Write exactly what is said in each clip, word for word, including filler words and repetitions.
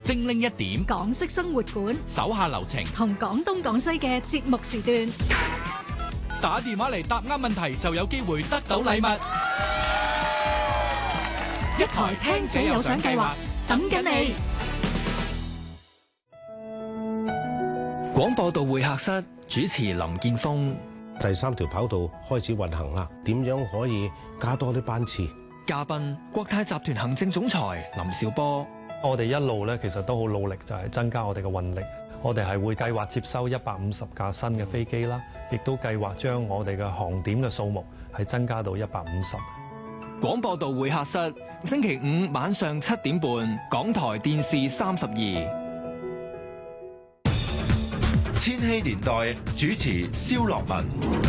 精靈一點， 港式生活館， 手下留情， 同廣東廣西嘅節目時段， 打電話嚟答啱問題就有機會得到禮物。 一台聽者有獎計劃，等緊你。 廣播道會客室主持林建峰。 第三條跑道開始運行啦，點樣可以加多啲班次？ 嘉賓國泰集團行政總裁林紹波。 我哋一路咧，其實都好努力，就係增加我哋嘅運力。我哋係會計劃接收一百五十架新嘅飛機啦，亦都計劃將我哋嘅航點嘅數目係增加到一百五十。 廣播道會客室，星期五晚上七點半，港台電視三十二。 千禧年代主持蕭樂文。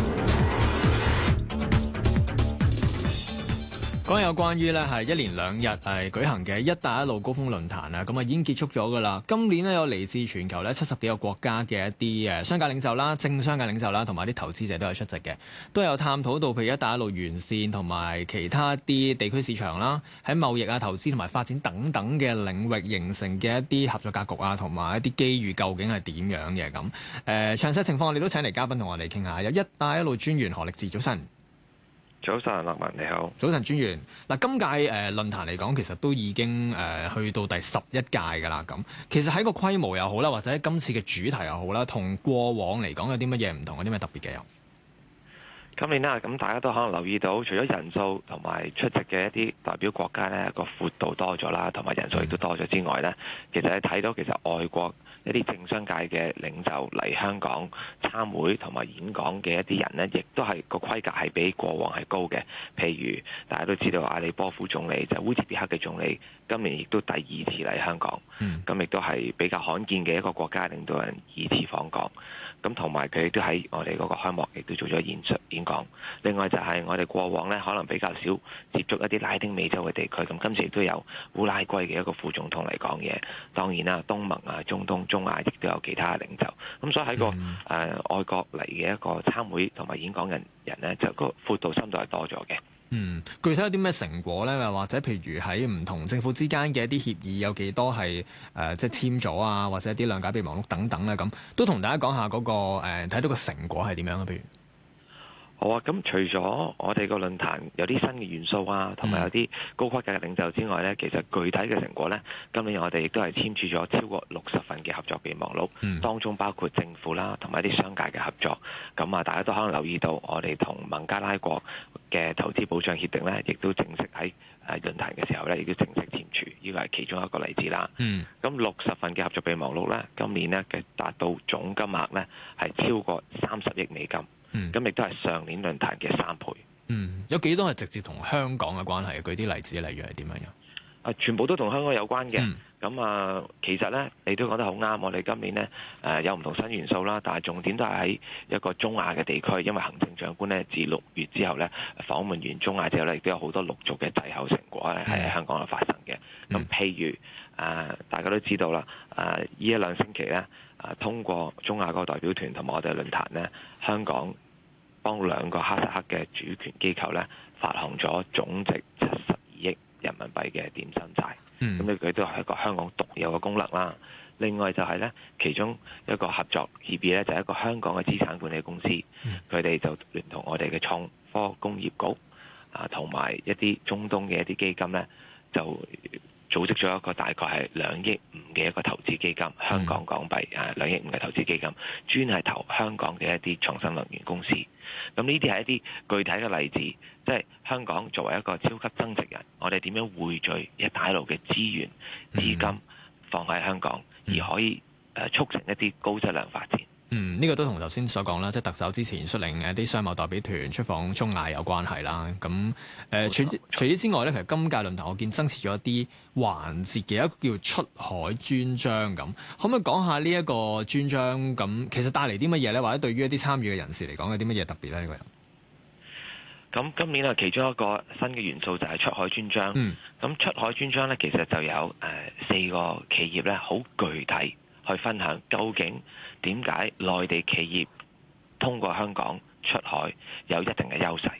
講有關於咧係一連兩日係舉行嘅一帶一路高峰論壇啊，咁啊已經結束咗噶啦。今年呢，有嚟自全球咧七十幾個國家嘅一啲誒商界領袖啦、政商界領袖啦，同埋啲投資者都有出席嘅，都有探討到譬如一帶一路沿線同埋其他啲地區市場啦，喺貿易啊、投資同埋發展等等嘅領域形成嘅一啲合作格局啊，同埋一啲機遇究竟係點樣嘅咁？誒、呃，詳細情況我哋都請嚟嘉賓同我哋傾下，有一帶一路專員何力智，早晨。 早晨，樂文你好。 早晨，專員。嗱，今屆誒、呃、論壇嚟講，其實都已經誒、呃、去到第十一屆㗎啦。咁其實喺個規模又好啦，或者今次嘅主題又好啦，同過往嚟講有啲乜嘢唔同，有啲咩特別嘅有？ 今年啦，咁大家都可能留意到，除咗人數同埋出席嘅一啲代表國家呢個闊度多咗啦，同埋人數亦都多咗之外呢，其實你睇到其實外國一啲政商界嘅領袖嚟香港參會同埋演講嘅一啲人呢，亦都係個規格係比過往係高嘅。譬如大家都知道阿里波夫總理就烏茲別克嘅總理，今年亦都第二次嚟香港，咁亦都係比較罕見嘅一個國家領導人二次訪港。咁同埋佢亦都喺我哋嗰個開幕亦都做咗演說演講。另外就係我哋過往呢，可能比較少接觸一啲拉丁美洲嘅地區，咁今次亦都有烏拉圭嘅一個副總統嚟講嘢。當然啦，東盟啊、中東、中亞亦都有其他領袖。咁所以喺個誒、呃、外國嚟嘅一個參會同埋演講人人呢，就個闊度深度係多咗嘅。 嗯，具體有啲咩成果咧？或者譬如喺唔同政府之間嘅一啲協議有幾多係誒、呃、即係簽咗啊，或者一啲諒解備忘錄等等咧，咁都同大家講下嗰、那個誒睇、呃、到個成果係點樣啊？譬如好啊，咁除咗我哋個論壇有啲新嘅元素啊，同埋有啲高規格嘅領袖之外呢，其實具體嘅成果呢，今年我哋亦都係簽署咗超過六十份嘅合作備忘錄，嗯、當中包括政府啦，同埋啲商界嘅合作。咁啊，大家都可能留意到，我哋同孟加拉國嘅投資保障協定呢，亦都正式喺誒論壇嘅時候呢，亦都正式簽署。呢個係其中一個例子啦。咁六十份嘅合作備忘錄呢，今年呢嘅達到總金額呢，係超過三十億美金。咁亦都係上年論壇嘅三倍。 嗯，有幾多係直接同香港嘅關係？舉啲例子，例如係點樣樣？ 啊，全部都同香港有關嘅。咁、 嗯、 啊，其實呢，你都講得好啱。我哋今年呢，誒、呃、有唔同新元素啦，但係重點都係喺一個中亞嘅地區，因為行政長官呢，自六月之後呢，訪問完中亞之後呢，亦都有好多陸續嘅滯後成果咧，係喺香港度發生嘅。咁、嗯、譬如誒、呃，大家都知道啦，誒、呃、呢一兩星期呢，誒、呃、通過中亞嗰個代表團同埋我哋論壇呢，香港幫兩個哈薩克嘅主權機構咧發行咗總值七十二億人民幣嘅點心債，咁呢佢都係一個香港獨有嘅功能啦。另外就係咧，其中一個合作協議咧，就係一個香港嘅資產管理公司，佢哋就聯同我哋嘅創科工業局啊，同埋一啲中東嘅一啲基金咧，就組織咗一個大概係兩億五嘅一個投資基金，香港港幣誒兩億五嘅投資基金，專係投香港嘅一啲創新能源公司。咁呢啲係一啲具體嘅例子，即係香港作為一個超級增值人，我哋點樣匯聚一帶一路嘅資源、資金放喺香港，而可以誒促成一啲高質量發展。 嗯，呢、這個都同頭先所講啦，即係特首之前率領一啲商貿代表團出訪中亞有關係啦。咁誒、呃，除除此之外咧，其實今屆論壇我見增設咗一啲環節嘅一個叫出海專章咁，可唔可以講下呢一個專章咁？其實帶嚟啲乜嘢咧？或者對於一啲參與嘅人士嚟講，有啲乜嘢特別咧？呢個人咁今年啊，其中一個新嘅元素就係出海專章。咁、嗯、出海專章咧，其實就有誒、呃、四個企業咧，好具體去分享究竟點解內地企業通過香港出海有一定嘅優勢。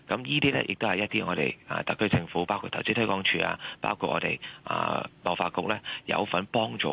咁呢啲呢，亦都係一啲我哋啊特區政府包括投資推廣署啊，包括我哋啊貿發局呢，有份幫助